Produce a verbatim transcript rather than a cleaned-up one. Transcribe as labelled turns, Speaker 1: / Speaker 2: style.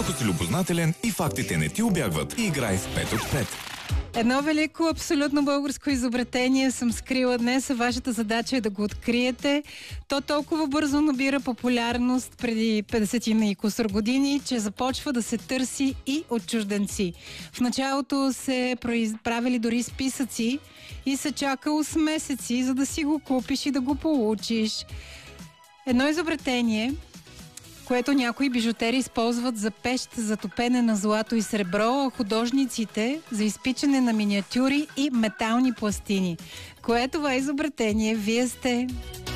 Speaker 1: Ако си любознателен и фактите не ти убягват, играй с пет от пет.
Speaker 2: Едно велико, абсолютно българско изобретение съм скрила днес, а вашата задача е да го откриете. То толкова бързо набира популярност преди петдесет и кусор години, че започва да се търси и от чужденци. В началото се правили дори списъци и се чакало с месеци, за да си го купиш и да го получиш. Едно изобретение, което някои бижутери използват за пещ за топене на злато и сребро, а художниците за изпичане на миниатюри и метални пластини. Кое е това изобретение? Вие сте...